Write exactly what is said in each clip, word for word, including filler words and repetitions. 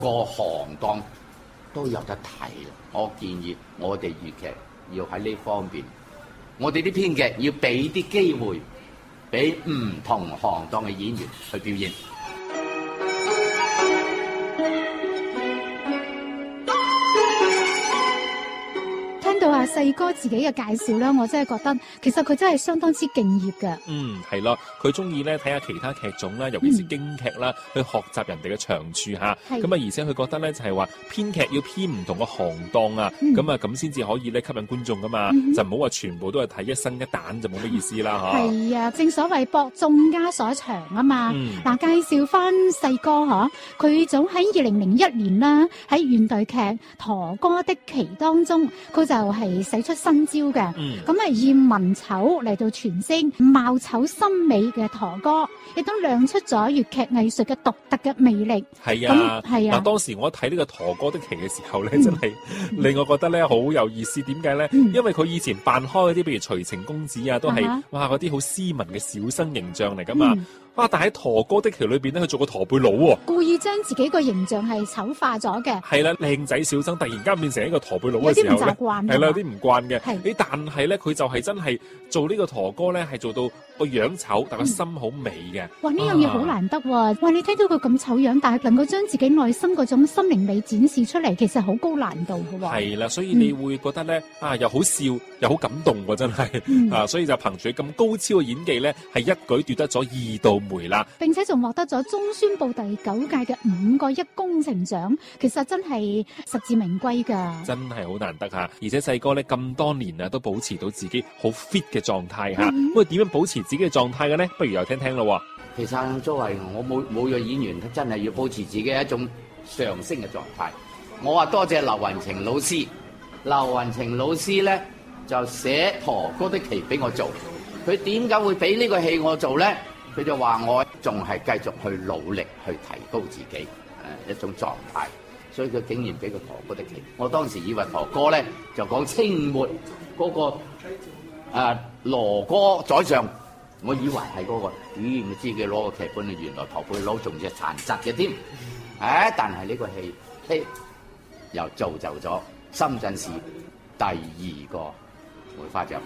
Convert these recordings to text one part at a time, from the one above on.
個行當都有得睇。我建議我哋粵劇要喺呢方面，我哋啲編劇要俾啲機會俾唔同行當嘅演員去表演。 到阿細哥自己嘅介紹咧，我真係覺得其實佢真係相當之敬業嘅。 嗯，係咯，佢中意咧睇下其他劇種啦，尤其是京劇啦，嗯、去學習人哋嘅長處嚇。咁啊，而且佢覺得咧就係話編劇要編唔同嘅行當啊，咁啊咁先至可以咧吸引觀眾噶嘛，嗯、就唔好話全部都係睇一生一旦就冇乜意思啦嚇。係啊，正所謂博眾家所長啊嘛。嗱、嗯，介紹翻細哥嚇，佢早喺二零零一年啦，喺現代劇《陀歌的旗》當中，佢就係使出新招嘅，咁啊以文醜嚟到詮釋貌醜心美嘅陀歌，亦都亮出咗粵劇藝術嘅獨特嘅魅力。 係啊，係啊。嗱，當時我睇呢個陀歌的旗嘅時候咧，嗯、真係令我覺得咧好有意思。點解咧？因為佢以前扮開嗰啲，譬如徐情公子啊，都係、啊、哇嗰啲好斯文嘅小生形象嚟噶嘛。嗯哇！但喺陀歌的旗裏邊咧，佢做個駝背佬喎， 故意將自己個形象係醜化咗嘅。 係啦，靚仔小生突然間變成一個駝背佬嘅時候咧， 有啲唔習慣， 係啦，有啲唔慣嘅。誒，但係咧，佢就係真係做呢個陀歌咧，係做到個樣醜，但個心好美嘅。哇！ 呢樣嘢好難得喎！哇！你睇到佢咁醜樣，但係能夠將自己內心嗰種心靈美展示出嚟，其實好高難度嘅喎。 係啦，所以你會覺得咧、嗯、啊，又好笑又好感動喎，真係、嗯、啊！所以就憑住咁高超嘅演技咧，係一舉奪得咗二道梅啦。 並且仲獲得咗中宣部第九屆嘅五個一工程獎，其實真係實至名歸㗎。 真係好難得嚇，而且細哥咧咁多年啊，都保持到自己好 fit 嘅狀態嚇。咁佢點樣保持自己嘅狀態嘅咧？不如又聽聽咯。 其實作為我冇冇嘅演員，真係要保持自己一種上升嘅狀態。我話多謝劉雲晴老師，劉雲晴老師咧就寫陀歌的旗俾我做。佢點解會俾呢個戲我做咧？佢就話我仲係繼續去努力去提高自己誒一種狀態，所以佢竟然俾個陀歌的旗。我當時以為陀歌咧就講清末嗰、那個誒羅歌宰相，我以為係嗰、那個，咦唔知佢攞個劇本，原來陀背佬仲係殘疾嘅添。誒、啊，但係呢個戲嘿又造就咗深圳市第二個梅花獎。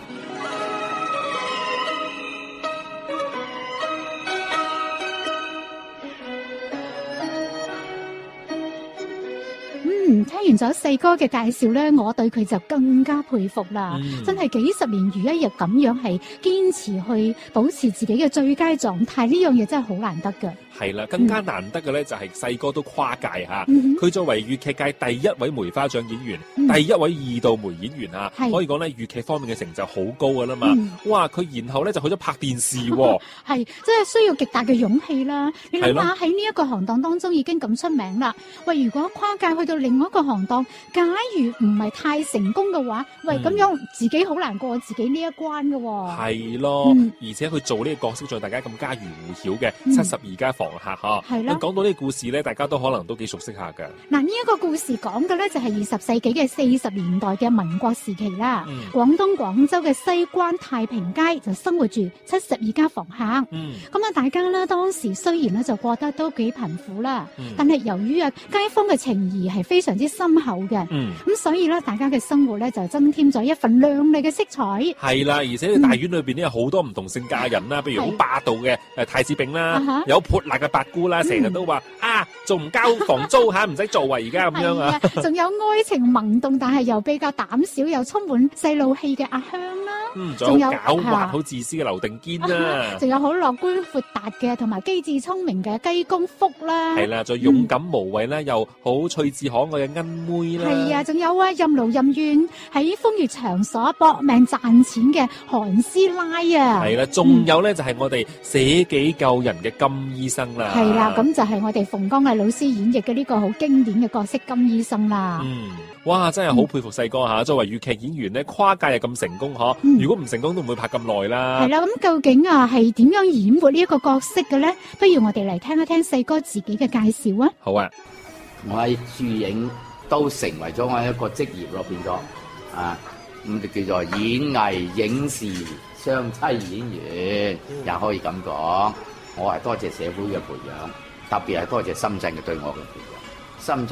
嗯，聽完咗細哥嘅介紹咧，我對佢就更加佩服啦、嗯！真係幾十年如一日咁樣係堅持去保持自己嘅最佳狀態，呢樣嘢真係好難得㗎。 係啦，更加難得嘅咧就係細哥都跨界嚇，佢、嗯、作為粵劇界第一位梅花獎演員，嗯、第一位二道梅演員啊，可以講咧粵劇方面嘅成就好高㗎啦嘛、嗯。哇！佢然後咧就去咗拍電視喎， 係真係需要極大嘅勇氣啦。你諗下喺呢一個行當當中已經咁出名啦，喂，如果跨界去到另外一個行當，假如唔係太成功嘅話，喂，咁、嗯、樣自己好難過自己呢一關㗎喎。係咯、嗯， 而且佢做呢個角色在大家咁家喻戶曉嘅七十二家房客嚇，係咯。講到呢個故事咧，大家都可能都幾熟悉下㗎。 嗱，呢一個故事講嘅咧就係二十世紀嘅四十年代嘅民國時期啦。嗯、廣東廣州嘅西關太平街就生活住七十二家房客。嗯，咁啊，大家咧當時雖然咧就過得都幾貧苦啦、嗯，但係由於啊街坊嘅情誼係非常之深厚嘅。嗯，咁所以咧大家嘅生活咧就增添咗一份亮麗嘅色彩。 係啦，而且大院裏邊咧有好多唔同性格人啦，譬、嗯、如好霸道嘅誒太子炳啦、啊，有潑辣嘅八姑啦，成日都話、嗯、啊仲唔交房租吓，唔使做啊而家咁樣啊。 仲有愛情萌動但係又比較膽小又充滿細路氣嘅阿香啦。 嗯，仲有狡猾好自私嘅劉定堅啦。 仲有好樂觀闊達嘅同埋機智聰明嘅雞公福啦。 係啦，再勇敢無畏啦、嗯，又好趣致可愛嘅恩妹啦。 係啊，仲有啊任勞任怨喺風月場所搏命賺錢嘅韓師奶啊。 係啦，仲有咧、嗯、就係、是、我哋捨己救人嘅金醫生啦。 係啦，咁就係我哋馮剛毅老師演繹嘅呢個好經典嘅角色金醫生啦。 嗯，哇，真係好佩服細哥吓、嗯，作為粵劇演員咧，跨界又咁成功嗬、嗯。如果唔成功都唔會拍咁耐啦。 係啦，咁究竟啊係點樣演活呢一個角色嘅咧？不如我哋嚟聽一聽細哥自己嘅介紹啊。 好啊， 我喺駐影都成為咗我一個職業咯，變咗啊，咁就叫做演藝影視雙棲演員，也可以咁講。我係多謝社會嘅培養，特別係多謝深圳嘅對我嘅培養。深圳